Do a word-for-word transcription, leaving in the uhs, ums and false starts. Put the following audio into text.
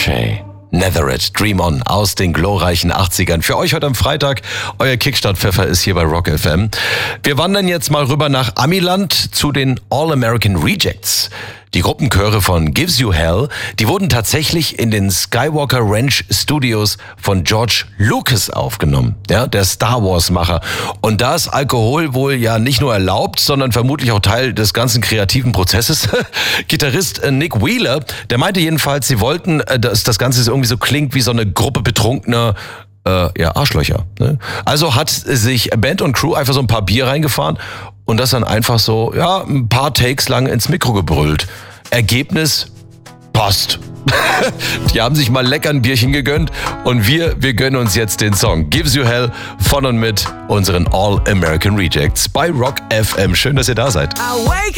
Shay. Netherite, Dream On aus den glorreichen achtzigern. Für euch heute am Freitag, euer Kickstart-Pfeffer ist hier bei Rock F M. Wir wandern jetzt mal rüber nach Amiland zu den All-American Rejects. Die Gruppenchöre von Gives You Hell, die wurden tatsächlich in den Skywalker Ranch Studios von George Lucas aufgenommen, ja, der Star Wars-Macher. Und da ist Alkohol wohl ja nicht nur erlaubt, sondern vermutlich auch Teil des ganzen kreativen Prozesses. Gitarrist Nick Wheeler, der meinte jedenfalls, sie wollten, dass das Ganze irgendwie so klingt wie so eine Gruppe betrunkener äh, ja, Arschlöcher. Ne? Also hat sich Band und Crew einfach so ein paar Bier reingefahren und das dann einfach so, ja, ein paar Takes lang ins Mikro gebrüllt. Ergebnis passt. Die haben sich mal lecker ein Bierchen gegönnt und wir, wir gönnen uns jetzt den Song Gives You Hell von und mit unseren All American Rejects bei Rock F M. Schön, dass ihr da seid.